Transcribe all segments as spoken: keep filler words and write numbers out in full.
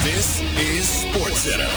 This is SportsCenter.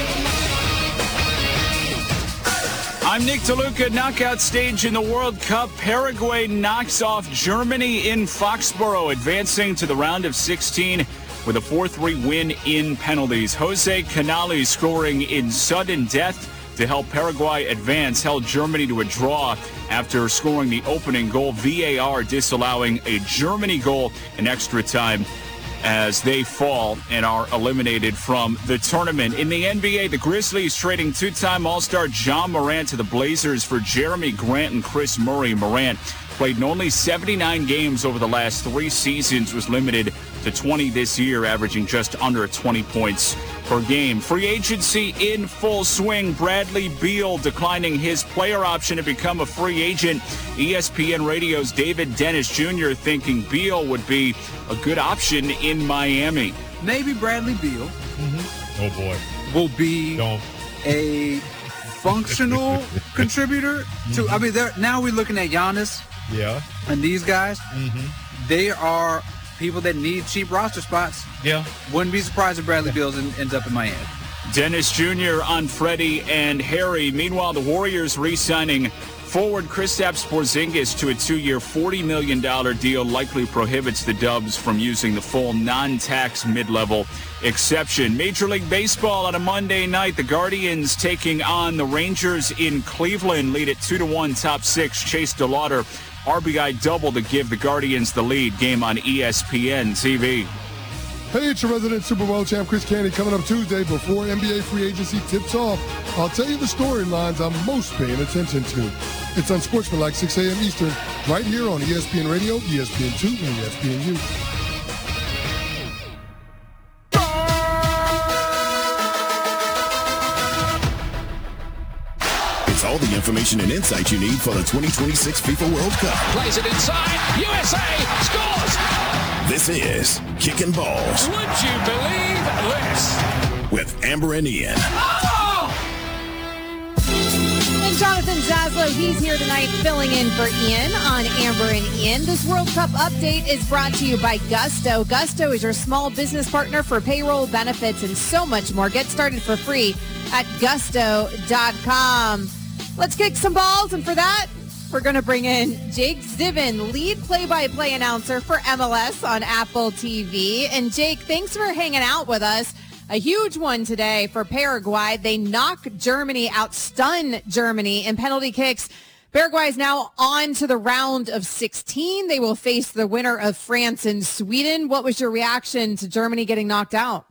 I'm Nick DeLuca. Knockout stage in the World Cup. Paraguay knocks off Germany in Foxborough, advancing to the round of sixteen with a four three win in penalties. Jose Canales scoring in sudden death to help Paraguay advance, held Germany to a draw after scoring the opening goal. V A R disallowing a Germany goal in extra time as they fall and are eliminated from the tournament. In the N B A, the Grizzlies trading two-time All-Star John Morant to the Blazers for Jeremy Grant and Chris Murray. Morant played in only seventy-nine games over the last three seasons, was limited to twenty this year, averaging just under twenty points per game. Free agency in full swing. Bradley Beal declining his player option to become a free agent. E S P N Radio's David Dennis Junior thinking Beal would be a good option in Miami. Maybe Bradley Beal mm-hmm. oh boy will be Don't. a functional contributor to. I mean, now we're looking at Giannis. Yeah. And these guys, mm-hmm. they are people that need cheap roster spots. Yeah. Wouldn't be surprised if Bradley Beal ends up in Miami. Dennis Junior on Freddie and Harry. Meanwhile, the Warriors re-signing forward Kristaps Porzingis to a two-year, forty million dollars deal likely prohibits the Dubs from using the full non-tax mid-level exception. Major League Baseball on a Monday night. The Guardians taking on the Rangers in Cleveland. Lead at two to one, top six. Chase DeLauder, R B I double to give the Guardians the lead. Game on E S P N T V. Hey, it's your resident Super Bowl champ, Chris Canty, coming up Tuesday before N B A free agency tips off. I'll tell you the storylines I'm most paying attention to. It's on Sportsmanlike, six a.m. Eastern, right here on E S P N Radio, E S P N two, and E S P N U. It's all the information and insight you need for the twenty twenty-six FIFA World Cup. Plays it inside. U S A scores! This is Kicking Balls. Would you believe this? With Amber and Ian. Oh! And Jonathan Zaslow, he's here tonight filling in for Ian on Amber and Ian. This World Cup update is brought to you by Gusto. Gusto is your small business partner for payroll, benefits, and so much more. Get started for free at gusto dot com. Let's kick some balls, and for that, we're going to bring in Jake Ziven, lead play-by-play announcer for M L S on Apple T V. And Jake, thanks for hanging out with us. A huge one today for Paraguay. They knock Germany out, stun Germany in penalty kicks. Paraguay is now on to the round of sixteen. They will face the winner of France and Sweden. What was your reaction to Germany getting knocked out?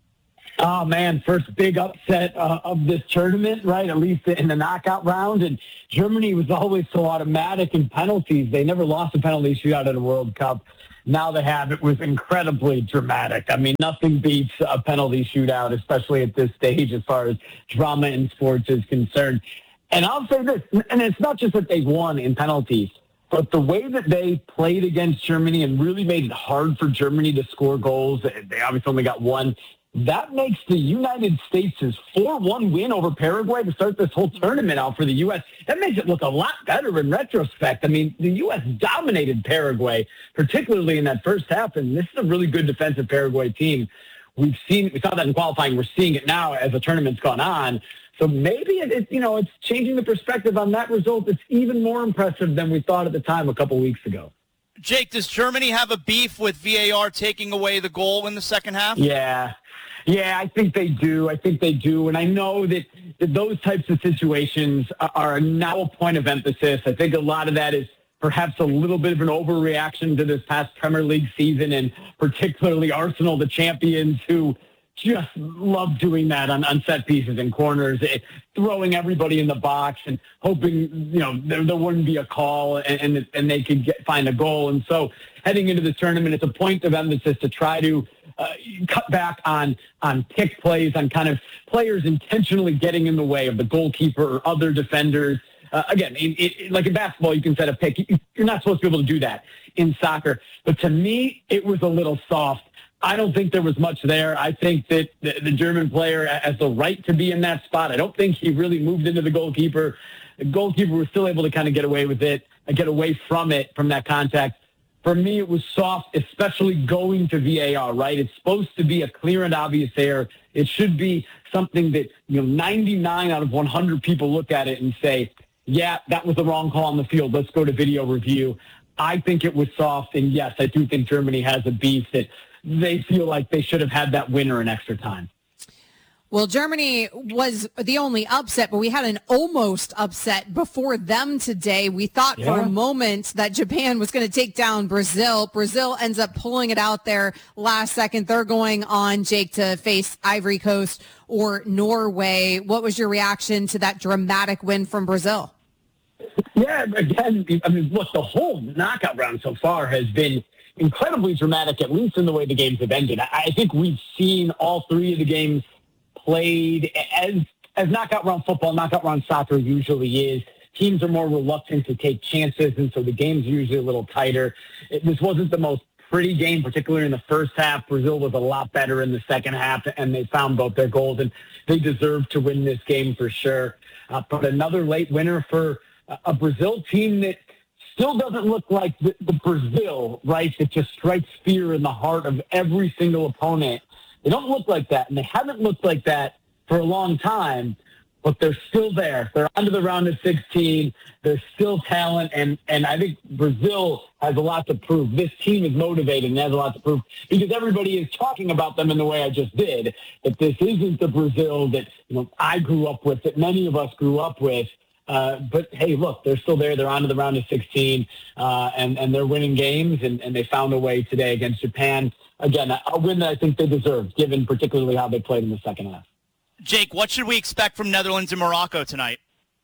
Oh, man, first big upset uh, of this tournament, right, at least in the knockout round. And Germany was always so automatic in penalties. They never lost a penalty shootout at a World Cup. Now they have. It was incredibly dramatic. I mean, nothing beats a penalty shootout, especially at this stage as far as drama in sports is concerned. And I'll say this, and it's not just that they won in penalties, but the way that they played against Germany and really made it hard for Germany to score goals, they obviously only got one. That makes the United States' four one win over Paraguay to start this whole tournament out for the U S. That makes it look a lot better in retrospect. I mean, the U S dominated Paraguay, particularly in that first half, and this is a really good defensive Paraguay team. We've seen, we saw that in qualifying. We're seeing it now as the tournament's gone on. So maybe it, it, you know, it's changing the perspective on that result. It's even more impressive than we thought at the time a couple weeks ago. Jake, does Germany have a beef with V A R taking away the goal in the second half? Yeah. Yeah, I think they do. I think they do. And I know that, that those types of situations are now a point of emphasis. I think a lot of that is perhaps a little bit of an overreaction to this past Premier League season, and particularly Arsenal, the champions, who just love doing that on, on set pieces and corners, it, throwing everybody in the box and hoping, you know, there, there wouldn't be a call and, and, and they could get, find a goal. And so heading into the tournament, it's a point of emphasis to try to uh, cut back on, on pick plays, on kind of players intentionally getting in the way of the goalkeeper or other defenders. Uh, again, it, it, like in basketball, you can set a pick. You're not supposed to be able to do that in soccer. But to me, it was a little soft. I don't think there was much there. I think that the, the German player has the right to be in that spot. I don't think he really moved into the goalkeeper. The goalkeeper was still able to kind of get away with it, get away from it, from that contact. For me, it was soft, especially going to V A R, right? It's supposed to be a clear and obvious error. It should be something that, you know, ninety-nine out of one hundred people look at it and say, yeah, that was the wrong call on the field. Let's go to video review. I think it was soft, and yes, I do think Germany has a beef that they feel like they should have had that winner in extra time. Well, Germany was the only upset, but we had an almost upset before them today. We thought yeah. for a moment that Japan was going to take down Brazil. Brazil ends up pulling it out there last second. They're going on, Jake, to face Ivory Coast or Norway. What was your reaction to that dramatic win from Brazil? Yeah, again, I mean, look, the whole knockout round so far has been incredibly dramatic, at least in the way the games have ended. I think we've seen all three of the games played as as knockout round football, knockout round soccer usually is. Teams are more reluctant to take chances, and so the game's usually a little tighter. It, this wasn't the most pretty game, particularly in the first half. Brazil was a lot better in the second half, and they found both their goals, and they deserved to win this game for sure. Uh, but another late winner for a Brazil team that still doesn't look like the, the Brazil, right, that just strikes fear in the heart of every single opponent. They don't look like that, and they haven't looked like that for a long time, but they're still there. They're under the round of sixteen. There's still talent, and, and I think Brazil has a lot to prove. This team is motivated and has a lot to prove because everybody is talking about them in the way I just did, that this isn't the Brazil that, you know, I grew up with, that many of us grew up with. Uh, but, hey, look, they're still there. They're on to the round of sixteen, uh, and, and they're winning games, and, and they found a way today against Japan. Again, a win that I think they deserve, given particularly how they played in the second half. Jake, what should we expect from Netherlands and Morocco tonight?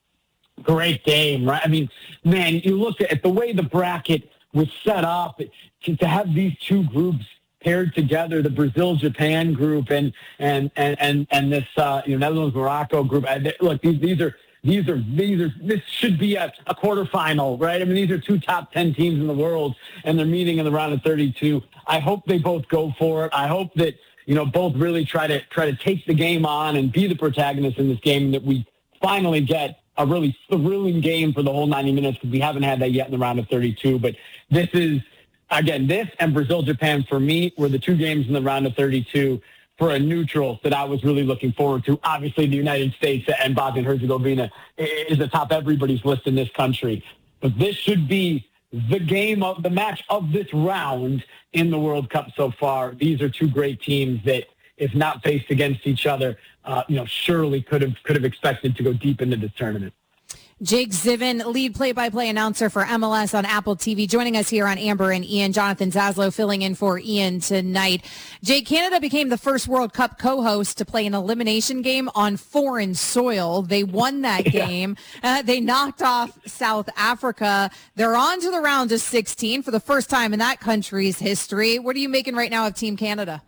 Great game, right? I mean, man, you look at the way the bracket was set up, to, to have these two groups paired together, the Brazil-Japan group and and and and, and this uh, you know, Netherlands-Morocco group. Look, these these are these are these are this should be a, a quarterfinal, right? I mean, these are two top ten teams in the world, and they're meeting in the round of thirty-two. I hope they both go for it. I hope that, you know, both really try to try to take the game on and be the protagonists in this game, and that we finally get a really thrilling game for the whole ninety minutes, because we haven't had that yet in the round of thirty-two. But this is, again, this and Brazil-Japan for me were the two games in the round of thirty-two for a neutral that I was really looking forward to. Obviously, the United States and Bosnia and Herzegovina is atop everybody's list in this country. But this should be the game of the match of this round in the World Cup so far. These are two great teams that, if not faced against each other, uh, you know, surely could have could have expected to go deep into this tournament. Jake Ziven, lead play-by-play announcer for M L S on Apple T V, joining us here on Amber and Ian. Jonathan Zaslow filling in for Ian tonight. Jake, Canada became the first World Cup co-host to play an elimination game on foreign soil. They won that yeah. game. Uh, they knocked off South Africa. They're on to the round of sixteen for the first time in that country's history. What are you making right now of Team Canada?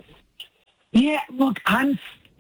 Yeah, look, I'm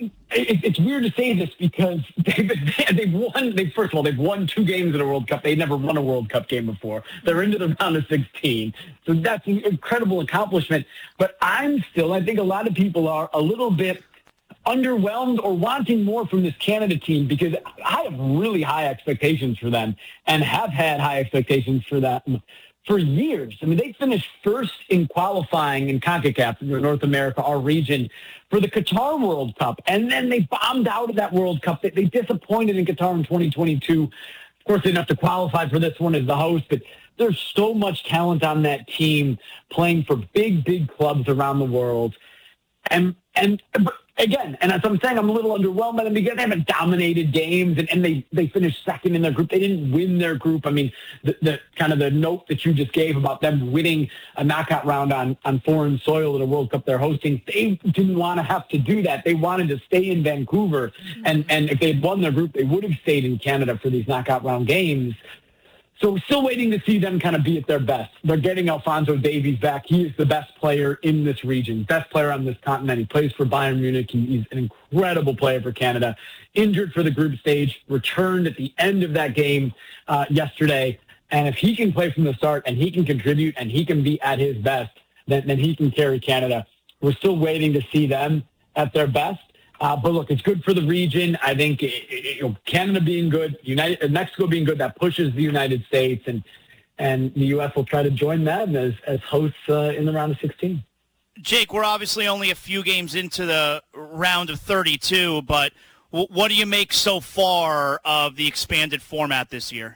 it's weird to say this because they've, they've won, they, first of all, they've won two games in a World Cup. They've never won a World Cup game before. They're into the round of sixteen. So that's an incredible accomplishment. But I'm still, I think a lot of people are a little bit underwhelmed or wanting more from this Canada team, because I have really high expectations for them and have had high expectations for them for years. I mean, they finished first in qualifying in CONCACAF, North America, our region, for the Qatar World Cup. And then they bombed out of that World Cup. They, they disappointed in Qatar in twenty twenty-two. Of course, they didn't have to qualify for this one as the host, but there's so much talent on that team playing for big, big clubs around the world. And, and again, and as I'm saying, I'm a little underwhelmed by them because they haven't dominated games, and, and they, they finished second in their group. They didn't win their group. I mean, the, the kind of the note that you just gave about them winning a knockout round on, on foreign soil at a World Cup they're hosting, they didn't want to have to do that. They wanted to stay in Vancouver, and, and if they had won their group, they would have stayed in Canada for these knockout round games. So we're still waiting to see them kind of be at their best. They're getting Alphonso Davies back. He is the best player in this region, best player on this continent. He plays for Bayern Munich. He's an incredible player for Canada. Injured for the group stage, returned at the end of that game uh, yesterday. And if he can play from the start and he can contribute and he can be at his best, then, then he can carry Canada. We're still waiting to see them at their best. Uh, but look, it's good for the region. I think it, it, you know, Canada being good, United, Mexico being good, that pushes the United States. And and the U S will try to join them as, as hosts uh, in the round of sixteen. Jake, we're obviously only a few games into the round of thirty-two, but w- what do you make so far of the expanded format this year?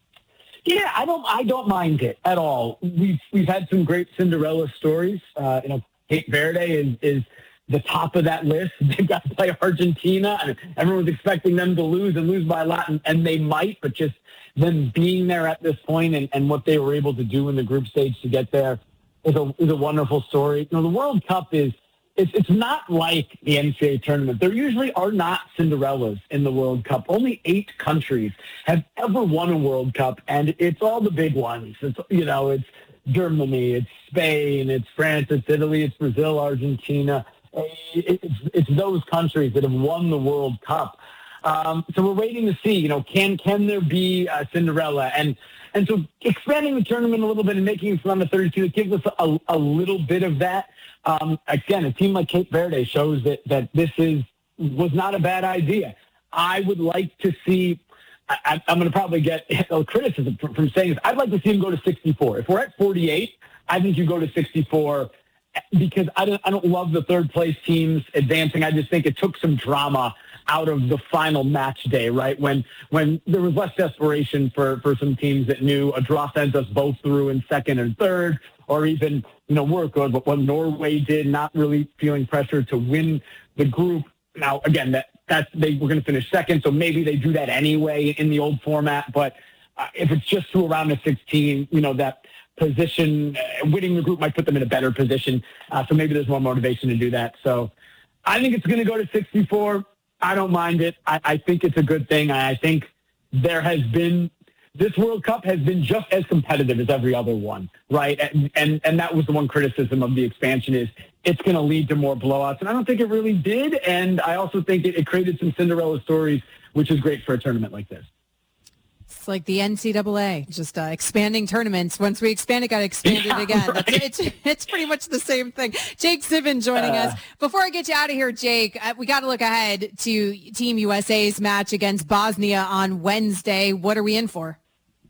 Yeah, I don't I don't mind it at all. We've we've had some great Cinderella stories. Uh, you know, Cape Verde is, is the top of that list. They've got to play Argentina, and everyone's expecting them to lose and lose by a lot, and, and they might, but just them being there at this point and, and what they were able to do in the group stage to get there is a is a wonderful story. You know, the World Cup is it's it's not like the N C double A tournament. There usually are not Cinderellas in the World Cup. Only eight countries have ever won a World Cup, and it's all the big ones. It's you know, it's Germany, it's Spain, it's France, it's Italy, it's Brazil, Argentina. It's it's those countries that have won the World Cup. Um, so we're waiting to see. You know, can can there be a Cinderella? And and so expanding the tournament a little bit and making it from the thirty-two, it gives us a, a little bit of that. Um, again, a team like Cape Verde shows that, that this is was not a bad idea. I would like to see, I, I'm going to probably get criticism from, from saying this, I'd like to see him go to sixty-four. If we're at forty-eight, I think you go to sixty-four because I don't, I don't love the third place teams advancing. I just think it took some drama out of the final match day, right? When when there was less desperation for, for some teams that knew a draw sends us both through in second and third, or even, you know, we're good, but what Norway did, not really feeling pressure to win the group. Now, again, that that's they were going to finish second, so maybe they do that anyway in the old format. But uh, if it's just to around the sixteen, you know, that position, uh, winning the group might put them in a better position. Uh, so maybe there's more motivation to do that. So I think it's going to go to sixty-four. I don't mind it. I, I think it's a good thing. I think there has been, this World Cup has been just as competitive as every other one, right? And and, and that was the one criticism of the expansion is it's going to lead to more blowouts. And I don't think it really did. And I also think it, it created some Cinderella stories, which is great for a tournament like this. It's like the N C double A, just uh, expanding tournaments. Once we expand it, got to expand yeah, it again. Right. That's, it's, it's pretty much the same thing. Jake Ziven joining uh, us. Before I get you out of here, Jake, uh, we got to look ahead to Team U S A's match against Bosnia on Wednesday. What are we in for?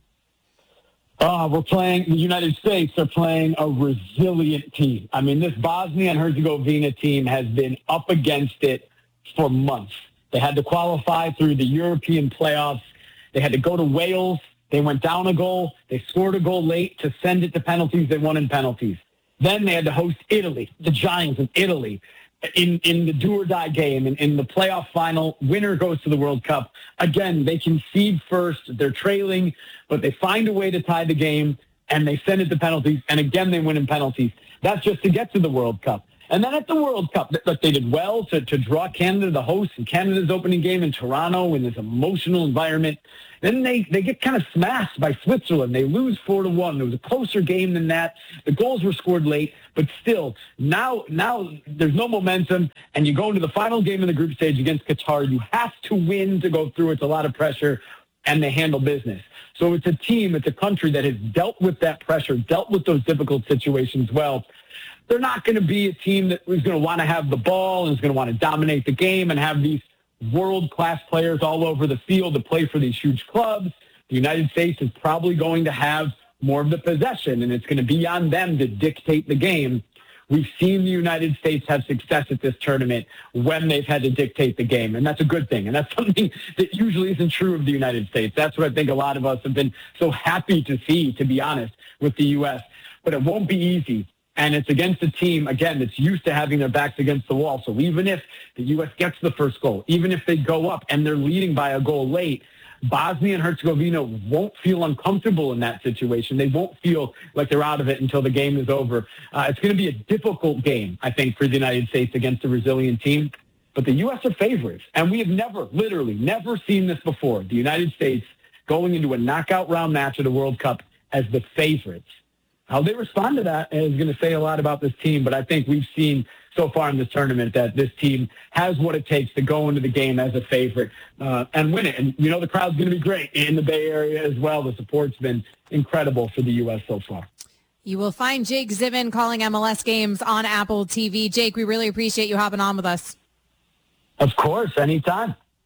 Uh, we're playing, the United States are playing a resilient team. I mean, this Bosnia and Herzegovina team has been up against it for months. They had to qualify through the European playoffs. They had to go to Wales. They went down a goal. They scored a goal late to send it to penalties. They won in penalties. Then they had to host Italy, the Giants of Italy, in, in the do-or-die game. In, in the playoff final, winner goes to the World Cup. Again, they concede first. They're trailing, but they find a way to tie the game, and they send it to penalties. And again, they win in penalties. That's just to get to the World Cup. And then at the World Cup, look, they did well to, to draw Canada the host in Canada's opening game in Toronto in this emotional environment. Then they, they get kind of smashed by Switzerland. They lose four to one. It was a closer game than that. The goals were scored late, but still, now now there's no momentum, and you go into the final game in the group stage against Qatar. You have to win to go through. It's a lot of pressure, and they handle business. So it's a team, it's a country that has dealt with that pressure, dealt with those difficult situations well. They're not going to be a team that is going to want to have the ball and is going to want to dominate the game and have these world-class players all over the field to play for these huge clubs. The United States is probably going to have more of the possession, and it's going to be on them to dictate the game. We've seen the United States have success at this tournament when they've had to dictate the game, and that's a good thing. And that's something that usually isn't true of the United States. That's what I think a lot of us have been so happy to see, to be honest, with the U S. But it won't be easy. And it's against a team, again, that's used to having their backs against the wall. So even if the U S gets the first goal, even if they go up and they're leading by a goal late, Bosnia and Herzegovina won't feel uncomfortable in that situation. They won't feel like they're out of it until the game is over. Uh, it's going to be a difficult game, I think, for the United States against a resilient team. But the U S are favorites. And we have never, literally, never seen this before. The United States going into a knockout round match of the World Cup as the favorites. How they respond to that is going to say a lot about this team, but I think we've seen so far in this tournament that this team has what it takes to go into the game as a favorite uh, and win it. And, you know, the crowd's going to be great in the Bay Area as well. The support's been incredible for the U S so far. You will find Jake Ziven calling M L S games on Apple T V. Jake, we really appreciate you hopping on with us. Of course, anytime.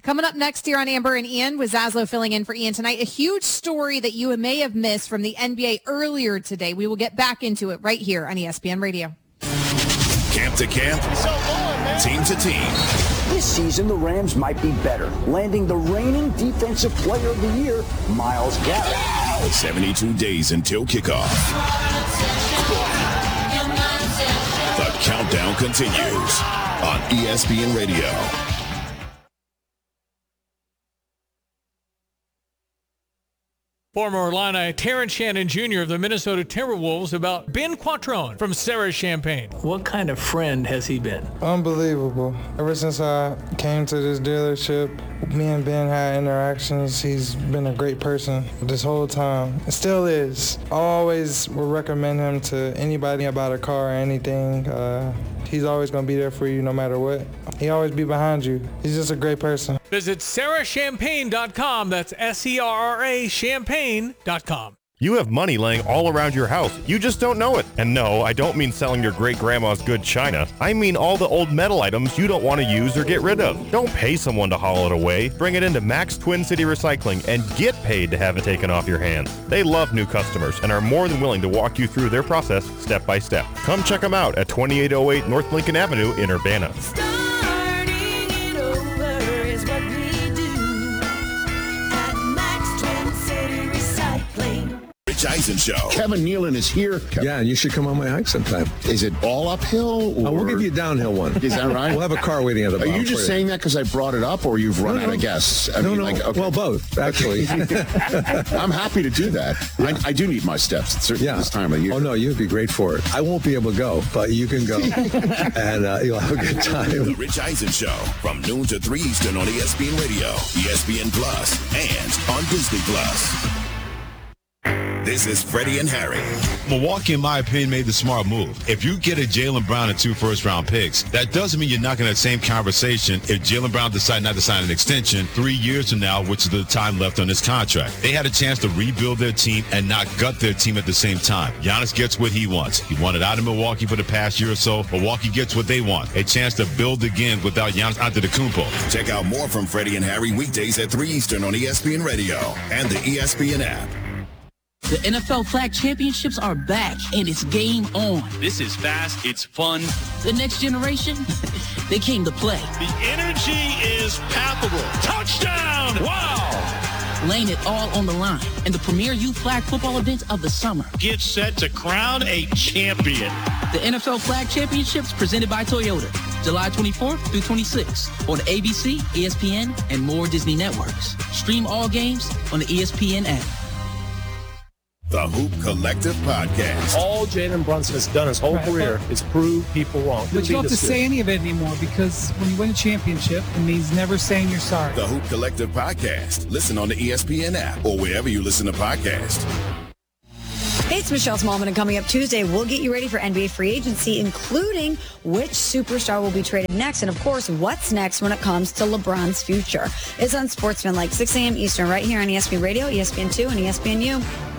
Coming up next here on Amber and Ian, with Zaslow filling in for Ian tonight, a huge story that you may have missed from the N B A earlier today. We will get back into it right here on E S P N Radio. Camp to camp, team to team. This season, the Rams might be better, landing the reigning Defensive Player of the Year, Myles Garrett. seventy-two days until kickoff. The countdown continues on E S P N Radio. Former Illini Terrence Shannon Junior of the Minnesota Timberwolves about Ben Quattrone from Sarah Champagne. What kind of friend has he been? Unbelievable. Ever since I came to this dealership, me and Ben had interactions. He's been a great person this whole time. It still is. I always would recommend him to anybody about a car or anything. Uh, he's always going to be there for you no matter what. He always be behind you. He's just a great person. Visit sarah champagne dot com. That's S E R R A champagne dot com. You have money laying all around your house. You just don't know it. And no, I don't mean selling your great-grandma's good china. I mean all the old metal items you don't want to use or get rid of. Don't pay someone to haul it away. Bring it into Max Twin City Recycling and get paid to have it taken off your hands. They love new customers and are more than willing to walk you through their process step by step. Come check them out at twenty-eight oh eight North Lincoln Avenue in Urbana. Rich Eisen Show. Kevin Nealon is here. Yeah, and you should come on my hike sometime. Is it all uphill? Or... Oh, we'll give you a downhill one. Is that right? We'll have a car waiting at the Are bottom. you just saying that because I brought it up, or you've run no, out no. of guests? I no, mean, no. Like, okay. Well, both, actually. I'm happy to do that. Yeah. I, I do need my steps at certain yeah. this time of year. Oh, no, you'd be great for it. I won't be able to go, but you can go, and uh, you'll have a good time. The Rich Eisen Show, from noon to three Eastern on E S P N Radio, E S P N Plus, and on Disney Plus. This is Freddie and Harry. Milwaukee, in my opinion, made the smart move. If you get a Jaylen Brown and two first-round picks, that doesn't mean you're not going to have the same conversation if Jaylen Brown decides not to sign an extension three years from now, which is the time left on his contract. They had a chance to rebuild their team and not gut their team at the same time. Giannis gets what he wants. He wanted out of Milwaukee for the past year or so. Milwaukee gets what they want, a chance to build again without Giannis Antetokounmpo. Check out more from Freddie and Harry weekdays at three Eastern on E S P N Radio and the E S P N app. The N F L Flag Championships are back, and it's game on. This is fast. It's fun. The next generation, they came to play. The energy is palpable. Touchdown! Wow! Laying it all on the line in the premier youth flag football event of the summer. Get set to crown a champion. The N F L Flag Championships presented by Toyota, July twenty-fourth through twenty-sixth on A B C, E S P N, and more Disney networks. Stream all games on the E S P N app. The Hoop Collective Podcast. All Jalen Brunson has done his whole right, career but, is prove people wrong. But you don't have to say any of it anymore, because when you win a championship, it means never saying you're sorry. The Hoop Collective Podcast. Listen on the E S P N app or wherever you listen to podcasts. Hey, it's Michelle Smallman, and coming up Tuesday, we'll get you ready for N B A free agency, including which superstar will be traded next, and of course, what's next when it comes to LeBron's future. It's on Sportsman, like six a.m. Eastern, right here on E S P N Radio, E S P N two, and E S P N U.